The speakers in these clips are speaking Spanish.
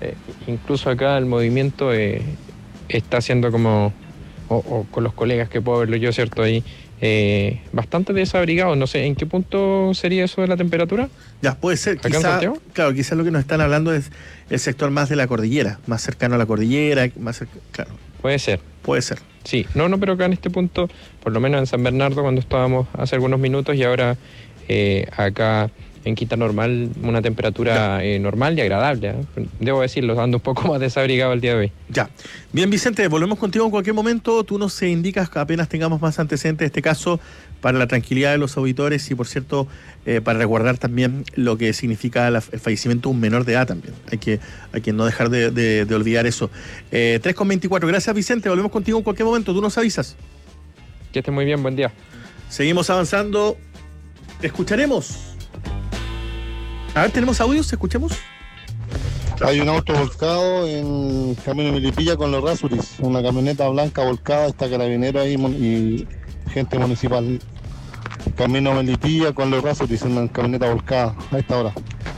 incluso acá el movimiento está haciendo como, o con los colegas que puedo verlo yo, ¿cierto? Ahí, bastante desabrigados. No sé, ¿en qué punto sería eso de la temperatura? Ya, puede ser. ¿Acá en Santiago? Claro, quizás lo que nos están hablando es el sector más de la cordillera, más cercano a la cordillera, claro. Puede ser. Puede ser. Sí, no, pero acá en este punto, por lo menos en San Bernardo, cuando estábamos hace algunos minutos, y ahora acá en Quinta Normal, una temperatura normal y agradable, ¿eh? Debo decirlo, ando un poco más desabrigado el día de hoy. Ya. Bien, Vicente, volvemos contigo en cualquier momento. Tú nos indicas que apenas tengamos más antecedentes de este caso, para la tranquilidad de los auditores y, por cierto, para resguardar también lo que significa el fallecimiento de un menor de edad también. Hay que no dejar de olvidar eso. 3:24. Gracias, Vicente. Volvemos contigo en cualquier momento. Tú nos avisas. Que esté muy bien. Buen día. Seguimos avanzando. Escucharemos. A ver, ¿tenemos audios? ¿Escuchemos? Hay un auto volcado en Camino Melipilla con los Rasuris. Una camioneta blanca volcada, está carabinero ahí y gente municipal. Camino Melipilla con los Rasuris, una camioneta volcada a esta hora.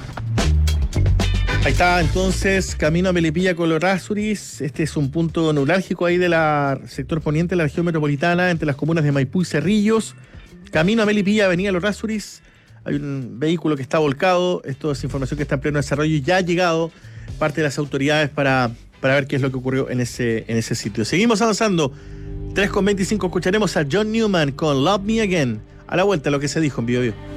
Ahí está, entonces, camino a Melipilla con los Rasuris. Este es un punto neurálgico ahí del sector poniente de la región metropolitana, entre las comunas de Maipú y Cerrillos. Camino a Melipilla, avenida Los Rasuris. Hay un vehículo que está volcado. Esto es información que está en pleno desarrollo y ya ha llegado parte de las autoridades para ver qué es lo que ocurrió en ese sitio. Seguimos avanzando. 3:25, escucharemos a John Newman con Love Me Again. A la vuelta, lo que se dijo en Bio Bio.